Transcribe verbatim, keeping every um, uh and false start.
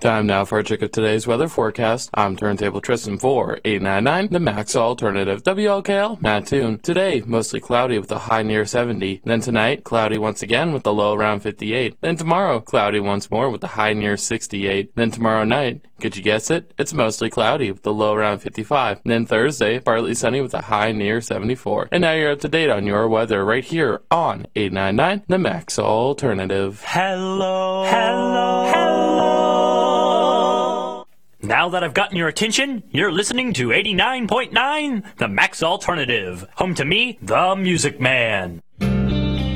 Time now for our check of today's weather forecast. I'm Turntable Tristan for eight ninety-nine, the Max Alternative. W L K L, Matt Toon. Today, mostly cloudy with a high near seventy. Then tonight, cloudy once again with a low around fifty-eight. Then tomorrow, cloudy once more with a high near sixty-eight. Then tomorrow night, could you guess it? It's mostly cloudy with a low around fifty-five. And then Thursday, partly sunny with a high near seventy-four. And now you're up to date on your weather right here on eight ninety-nine, the Max Alternative. Hello, hello, hello. Now that I've gotten your attention, you're listening to eighty-nine point nine, the Max Alternative. Home to me, the Music Man.